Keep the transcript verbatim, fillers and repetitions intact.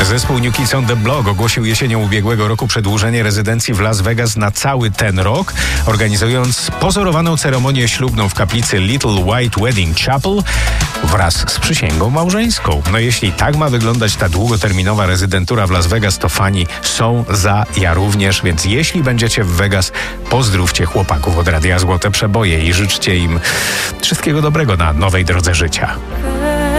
Zespół New Kids on the Block ogłosił jesienią ubiegłego roku przedłużenie rezydencji w Las Vegas na cały ten rok, organizując pozorowaną ceremonię ślubną w kaplicy Little White Wedding Chapel wraz z przysięgą małżeńską. No jeśli tak ma wyglądać ta długoterminowa rezydentura w Las Vegas, to fani są za, ja również, więc jeśli będziecie w Vegas, pozdrówcie chłopaków od Radia Złote Przeboje i życzcie im wszystkiego dobrego na nowej drodze życia.